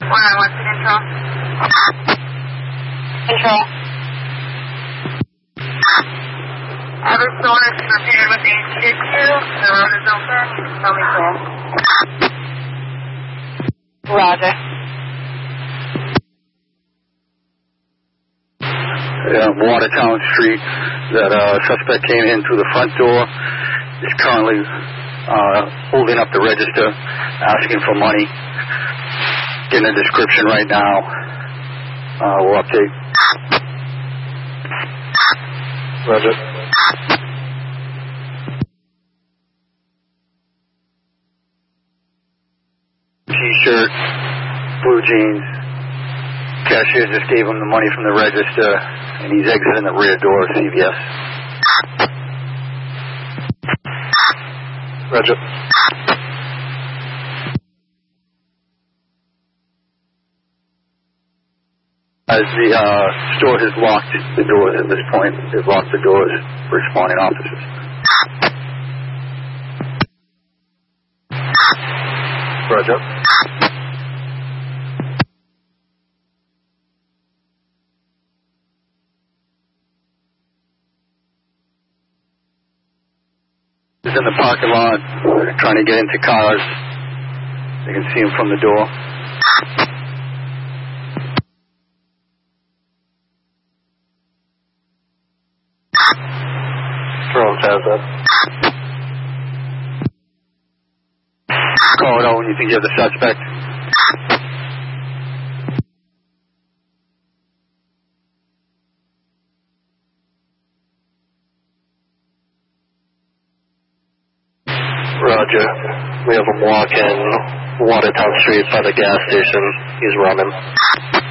191 Control. Control. Every store is prepared with HQ. The road is open. Tell me clear. Roger. Watertown Street. That suspect came in through the front door. Is currently holding up the register, asking for money. Getting a description right now. We'll update. Roger. T-shirt, blue jeans. Cashier just gave him the money from the register, and he's exiting the rear door of CVS. Roger. As the store has locked the doors at this point, they've locked the doors for responding officers. Roger. He's in the parking lot, trying to get into cars. You can see him from the door. Jerome has that. Call it out when you think you have the suspect. Roger. We have him walking Watertown Street by the gas station. He's running.